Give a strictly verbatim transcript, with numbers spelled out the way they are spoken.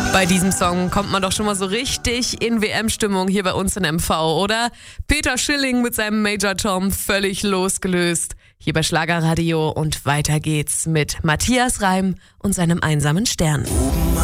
Bei diesem Song kommt man doch schon mal so richtig in W M-Stimmung hier bei uns in M V, oder? Peter Schilling mit seinem Major Tom völlig losgelöst. Hier bei Schlagerradio und weiter geht's mit Matthias Reim und seinem einsamen Stern.